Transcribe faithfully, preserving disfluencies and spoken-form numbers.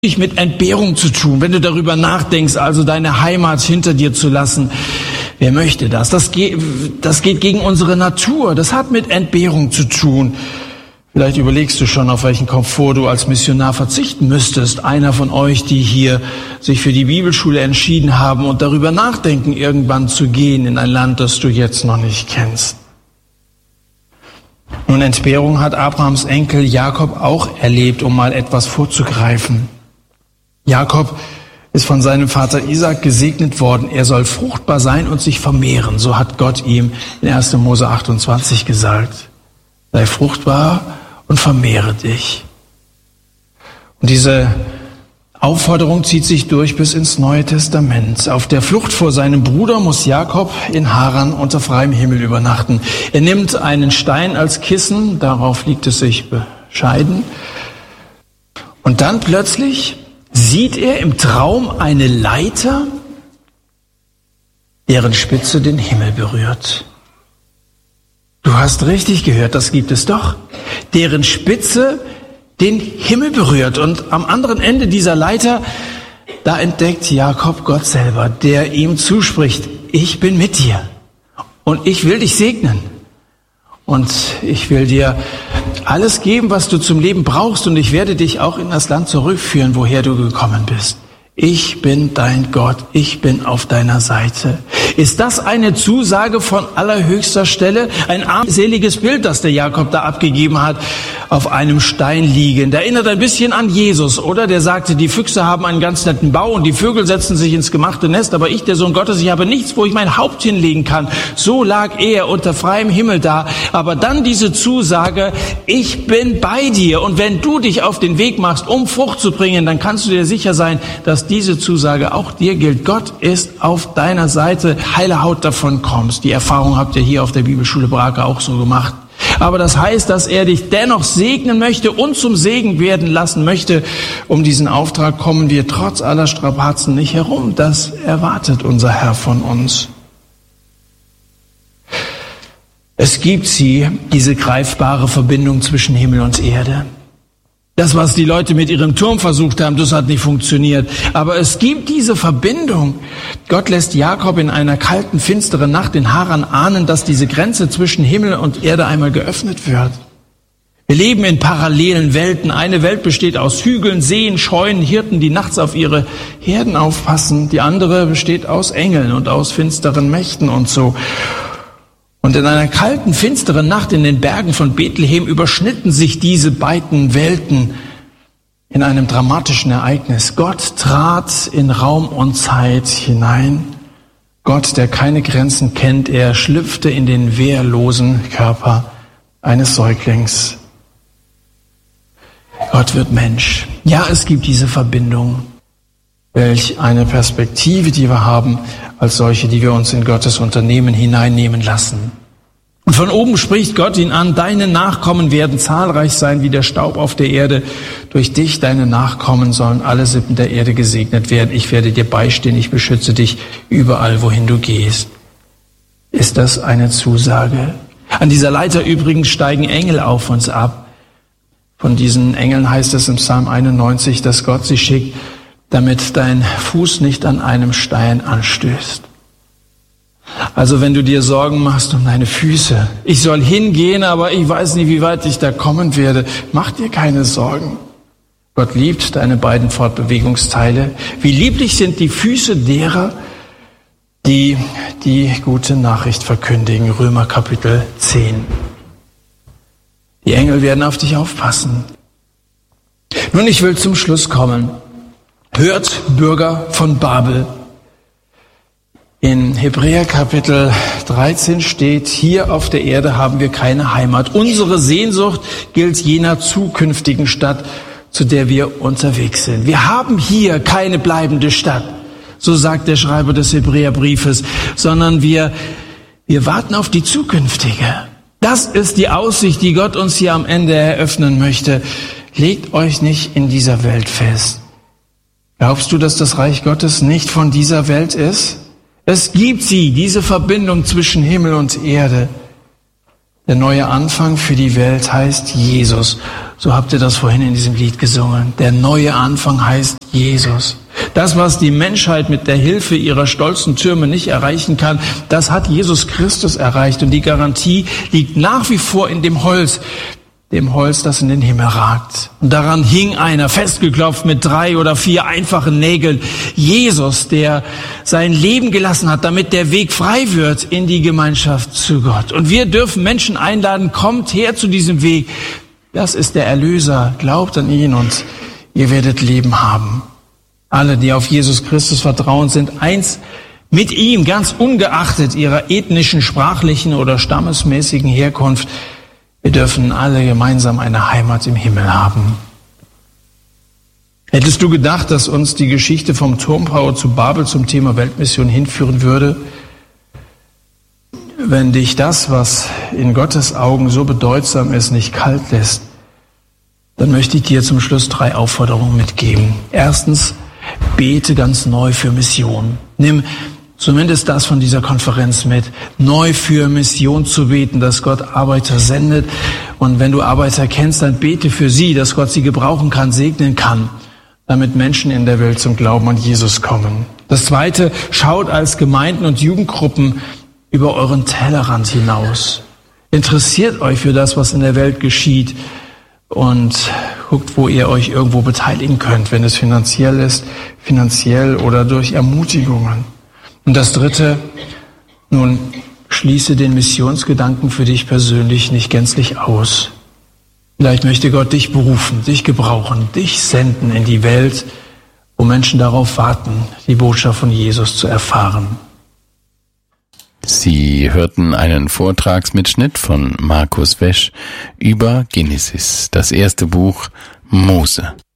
mit Entbehrung zu tun, wenn du darüber nachdenkst, also deine Heimat hinter dir zu lassen. Wer möchte das? Das geht, das geht gegen unsere Natur. Das hat mit Entbehrung zu tun. Vielleicht überlegst du schon, auf welchen Komfort du als Missionar verzichten müsstest. Einer von euch, die hier sich für die Bibelschule entschieden haben und darüber nachdenken, irgendwann zu gehen in ein Land, das du jetzt noch nicht kennst. Nun, Entbehrung hat Abrahams Enkel Jakob auch erlebt, um mal etwas vorzugreifen. Jakob ist von seinem Vater Isaac gesegnet worden. Er soll fruchtbar sein und sich vermehren. So hat Gott ihm in erster Mose achtundzwanzig gesagt. Sei fruchtbar und vermehre dich. Und diese Aufforderung zieht sich durch bis ins Neue Testament. Auf der Flucht vor seinem Bruder muss Jakob in Haran unter freiem Himmel übernachten. Er nimmt einen Stein als Kissen, darauf liegt es sich bescheiden. Und dann plötzlich sieht er im Traum eine Leiter, deren Spitze den Himmel berührt. Du hast richtig gehört, das gibt es doch. Deren Spitze den Himmel berührt. Und am anderen Ende dieser Leiter, da entdeckt Jakob Gott selber, der ihm zuspricht, ich bin mit dir und ich will dich segnen. Und ich will dir alles geben, was du zum Leben brauchst, und ich werde dich auch in das Land zurückführen, woher du gekommen bist. Ich bin dein Gott, ich bin auf deiner Seite. Ist das eine Zusage von allerhöchster Stelle? Ein armseliges Bild, das der Jakob da abgegeben hat, auf einem Stein liegend. Erinnert ein bisschen an Jesus, oder? Der sagte, die Füchse haben einen ganz netten Bau und die Vögel setzen sich ins gemachte Nest, aber ich, der Sohn Gottes, ich habe nichts, wo ich mein Haupt hinlegen kann. So lag er unter freiem Himmel da. Aber dann diese Zusage, ich bin bei dir. Und wenn du dich auf den Weg machst, um Frucht zu bringen, dann kannst du dir sicher sein, dass diese Zusage auch dir gilt. Gott ist auf deiner Seite. Heile Haut davon kommst. Die Erfahrung habt ihr hier auf der Bibelschule Brake auch so gemacht. Aber das heißt, dass er dich dennoch segnen möchte und zum Segen werden lassen möchte. Um diesen Auftrag kommen wir trotz aller Strapazen nicht herum. Das erwartet unser Herr von uns. Es gibt sie, diese greifbare Verbindung zwischen Himmel und Erde. Das, was die Leute mit ihrem Turm versucht haben, das hat nicht funktioniert. Aber es gibt diese Verbindung. Gott lässt Jakob in einer kalten, finsteren Nacht in Haran ahnen, dass diese Grenze zwischen Himmel und Erde einmal geöffnet wird. Wir leben in parallelen Welten. Eine Welt besteht aus Hügeln, Seen, Scheunen, Hirten, die nachts auf ihre Herden aufpassen. Die andere besteht aus Engeln und aus finsteren Mächten und so. Und in einer kalten, finsteren Nacht in den Bergen von Bethlehem überschnitten sich diese beiden Welten in einem dramatischen Ereignis. Gott trat in Raum und Zeit hinein. Gott, der keine Grenzen kennt, er schlüpfte in den wehrlosen Körper eines Säuglings. Gott wird Mensch. Ja, es gibt diese Verbindung. Welch eine Perspektive, die wir haben, als solche, die wir uns in Gottes Unternehmen hineinnehmen lassen. Und von oben spricht Gott ihn an, deine Nachkommen werden zahlreich sein wie der Staub auf der Erde. Durch dich, deine Nachkommen, sollen alle Sippen der Erde gesegnet werden. Ich werde dir beistehen, ich beschütze dich überall, wohin du gehst. Ist das eine Zusage? An dieser Leiter übrigens steigen Engel auf uns ab. Von diesen Engeln heißt es im Psalm einundneunzig, dass Gott sie schickt, damit dein Fuß nicht an einem Stein anstößt. Also wenn du dir Sorgen machst um deine Füße, ich soll hingehen, aber ich weiß nicht, wie weit ich da kommen werde, mach dir keine Sorgen. Gott liebt deine beiden Fortbewegungsteile. Wie lieblich sind die Füße derer, die die gute Nachricht verkündigen. Römer Kapitel zehn. Die Engel werden auf dich aufpassen. Nun, ich will zum Schluss kommen. Hört, Bürger von Babel. In Hebräer Kapitel dreizehn steht, hier auf der Erde haben wir keine Heimat. Unsere Sehnsucht gilt jener zukünftigen Stadt, zu der wir unterwegs sind. Wir haben hier keine bleibende Stadt, so sagt der Schreiber des Hebräerbriefes, sondern wir, wir warten auf die zukünftige. Das ist die Aussicht, die Gott uns hier am Ende eröffnen möchte. Legt euch nicht in dieser Welt fest. Glaubst du, dass das Reich Gottes nicht von dieser Welt ist? Es gibt sie, diese Verbindung zwischen Himmel und Erde. Der neue Anfang für die Welt heißt Jesus. So habt ihr das vorhin in diesem Lied gesungen. Der neue Anfang heißt Jesus. Das, was die Menschheit mit der Hilfe ihrer stolzen Türme nicht erreichen kann, das hat Jesus Christus erreicht. Und die Garantie liegt nach wie vor in dem Holz, dem Holz, das in den Himmel ragt. Und daran hing einer, festgeklopft mit drei oder vier einfachen Nägeln. Jesus, der sein Leben gelassen hat, damit der Weg frei wird in die Gemeinschaft zu Gott. Und wir dürfen Menschen einladen, kommt her zu diesem Weg. Das ist der Erlöser. Glaubt an ihn und ihr werdet Leben haben. Alle, die auf Jesus Christus vertrauen, sind eins mit ihm, ganz ungeachtet ihrer ethnischen, sprachlichen oder stammesmäßigen Herkunft. Wir dürfen alle gemeinsam eine Heimat im Himmel haben. Hättest du gedacht, dass uns die Geschichte vom Turmbau zu Babel zum Thema Weltmission hinführen würde? Wenn dich das, was in Gottes Augen so bedeutsam ist, nicht kalt lässt, dann möchte ich dir zum Schluss drei Aufforderungen mitgeben. Erstens, bete ganz neu für Mission. Nimm zumindest das von dieser Konferenz mit, neu für Mission zu beten, dass Gott Arbeiter sendet. Und wenn du Arbeiter kennst, dann bete für sie, dass Gott sie gebrauchen kann, segnen kann, damit Menschen in der Welt zum Glauben an Jesus kommen. Das Zweite, schaut als Gemeinden und Jugendgruppen über euren Tellerrand hinaus. Interessiert euch für das, was in der Welt geschieht und guckt, wo ihr euch irgendwo beteiligen könnt, wenn es finanziell ist, finanziell oder durch Ermutigungen. Und das Dritte, nun schließe den Missionsgedanken für dich persönlich nicht gänzlich aus. Vielleicht möchte Gott dich berufen, dich gebrauchen, dich senden in die Welt, wo Menschen darauf warten, die Botschaft von Jesus zu erfahren. Sie hörten einen Vortragsmitschnitt von Markus Wesch über Genesis, das erste Buch Mose.